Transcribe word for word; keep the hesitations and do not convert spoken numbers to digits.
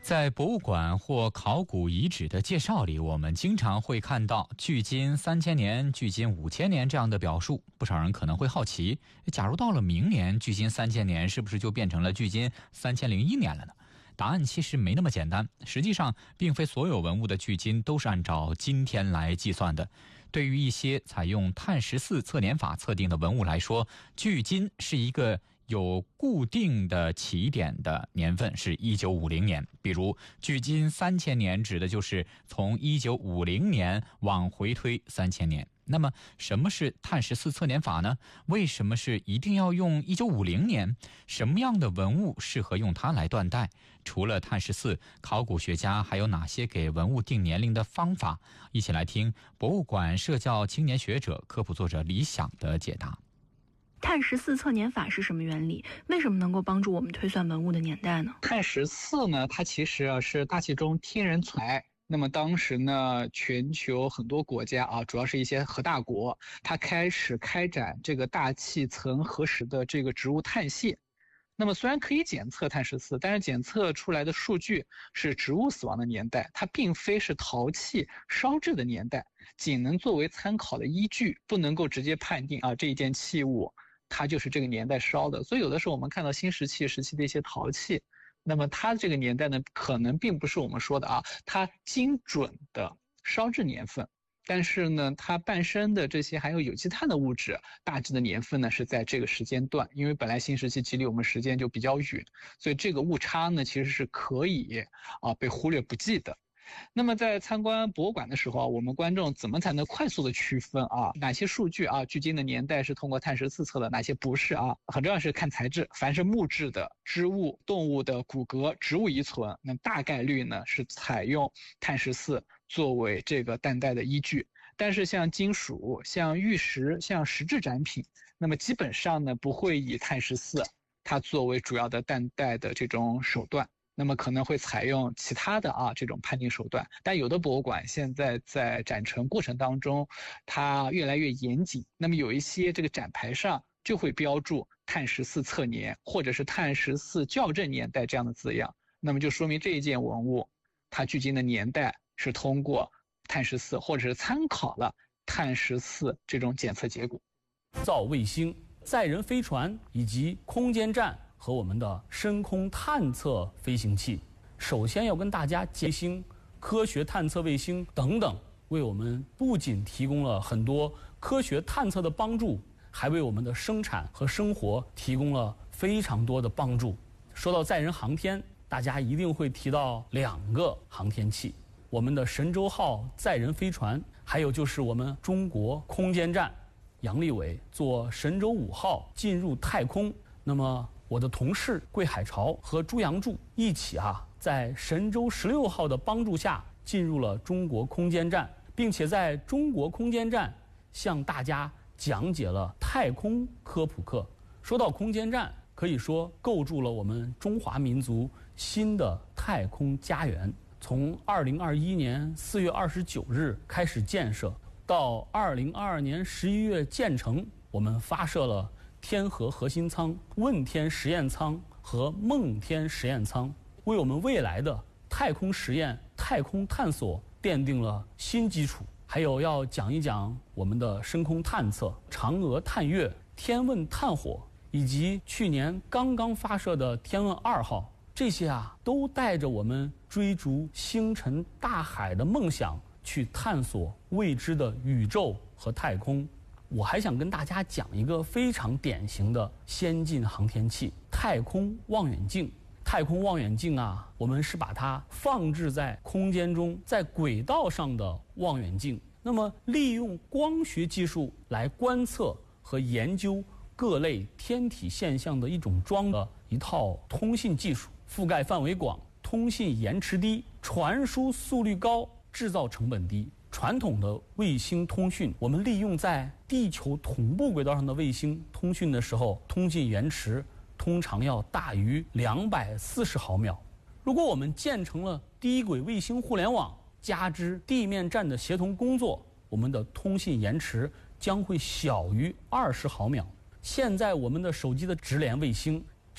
在博物馆或考古遗址的介绍里，我们经常会看到距今三千年、距今五千年这样的表述。不少人可能会好奇，假如到了明年，距今三千年是不是就变成了距今三千零一年了呢？答案其实没那么简单。实际上，并非所有文物的距今都是按照今天来计算的。对于一些采用碳十四测年法测定的文物来说，距今是一个有固定的起点的年份，是一九五零年。比如距今三千年指的就是从一九五零年往回推三千年。那么什么是碳十四测年法呢？为什么是一定要用一九五零年？什么样的文物适合用它来断代？除了碳十四，考古学家还有哪些给文物定年龄的方法？一起来听博物馆社教青年学者、科普作者李想的解答。 碳十四测年法是什么原理？为什么能够帮助我们推算文物的年代呢？ 碳十四呢，它其实啊是大气中天然存在。那么当时呢，全球很多国家啊，主要是一些核大国，它开始开展这个大气层核实的这个植物碳泄。那么虽然可以检测碳十四，但是检测出来的数据是植物死亡的年代，它并非是陶器烧制的年代，仅能作为参考的依据，不能够直接判定啊这一件器物它就是这个年代烧的。所以有的时候我们看到新石器时期的一些陶器，那么它这个年代呢，可能并不是我们说的啊，它精准的烧制年份，但是呢，它伴生的这些含有有机碳的物质，大致的年份呢是在这个时间段，因为本来新石器距离我们时间就比较远，所以这个误差呢其实是可以啊被忽略不计的。那么在参观博物馆的时候啊，我们观众怎么才能快速的区分啊哪些数据啊距今的年代是通过碳十四测的，哪些不是啊？很重要是看材质，凡是木质的、织物、动物的骨骼、植物遗存，那大概率呢是采用碳十四作为这个断代的依据。但是像金属、像玉石、像石质展品，那么基本上呢不会以碳十四它作为主要的断代的这种手段。那么可能会采用其他的啊这种判定手段，但有的博物馆现在在展陈过程当中，它越来越严谨。那么有一些这个展牌上就会标注碳十四测年或者是碳十四校正年代这样的字样，那么就说明这一件文物它距今的年代是通过碳十四或者是参考了碳十四这种检测结果。 造卫星、载人飞船以及空间站和我们的深空探测飞行器，首先要跟大家卫星、科学探测卫星等等，为我们不仅提供了很多科学探测的帮助，还为我们的生产和生活提供了非常多的帮助。说到载人航天，大家一定会提到两个航天器，我们的神舟号载人飞船，还有就是我们中国空间站。杨利伟坐神舟五号进入太空，那么我的同事桂海潮和朱阳柱一起啊，在神舟十六号的帮助下进入了中国空间站，并且在中国空间站向大家讲解了太空科普课。说到空间站，可以说构筑了我们中华民族新的太空家园。从二零二一年四月二十九日开始建设，到二零二二年十一月建成，我们发射了天河核心舱、问天实验舱和梦天实验舱，为我们未来的太空实验、太空探索奠定了新基础。还有要讲一讲我们的深空探测、嫦娥探月、天问探火，以及去年刚刚发射的天问二号，这些啊都带着我们追逐星辰大海的梦想，去探索未知的宇宙和太空。我还想跟大家讲一个非常典型的先进航天器——太空望远镜。太空望远镜啊，我们是把它放置在空间中，在轨道上的望远镜。那么，利用光学技术来观测和研究各类天体现象的一种装的一套通信技术，覆盖范围广，通信延迟低，传输速率高，制造成本低。传统的卫星通讯，我们利用在地球同步轨道上的卫星通讯的时候，通信延迟通常要大于两百四十毫秒。如果我们建成了低轨卫星互联网，加之地面站的协同工作，我们的通信延迟将会小于二十毫秒。现在我们的手机的直连卫星